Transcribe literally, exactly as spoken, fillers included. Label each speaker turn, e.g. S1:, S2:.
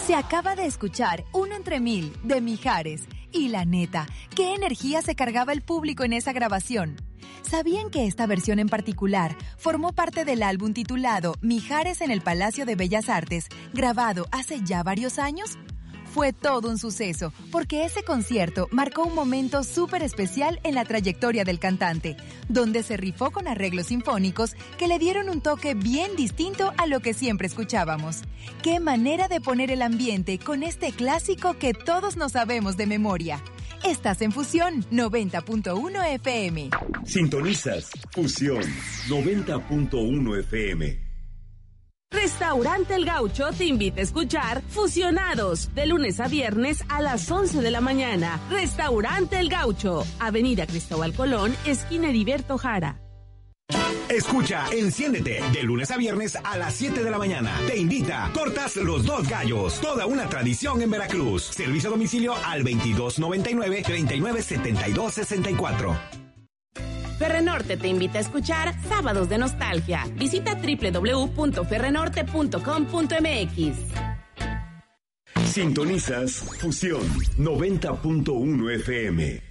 S1: Se acaba de escuchar Uno entre mil de Mijares. Y la neta, ¿qué energía se cargaba el público en esa grabación? ¿Sabían que esta versión en particular formó parte del álbum titulado Mijares en el Palacio de Bellas Artes, grabado hace ya varios años? Fue todo un suceso, porque ese concierto marcó un momento súper especial en la trayectoria del cantante, donde se rifó con arreglos sinfónicos que le dieron un toque bien distinto a lo que siempre escuchábamos. ¡Qué manera de poner el ambiente con este clásico que todos nos sabemos de memoria! Estás en Fusión noventa punto uno F M.
S2: Sintonizas Fusión noventa punto uno F M.
S3: Restaurante El Gaucho te invita a escuchar Fusionados, de lunes a viernes a las once de la mañana. Restaurante El Gaucho, Avenida Cristóbal Colón, esquina Heriberto Jara.
S4: Escucha, enciéndete, de lunes a viernes a las siete de la mañana. Te invita Tortas Los Dos Gallos, toda una tradición en Veracruz. Servicio a domicilio al veintidós noventa y nueve, treinta y nueve setenta y dos sesenta y cuatro.
S3: Ferrenorte te invita a escuchar Sábados de Nostalgia. Visita doble u doble u doble u punto ferrenorte punto com punto m x.
S2: Sintonizas Fusión noventa punto uno F M.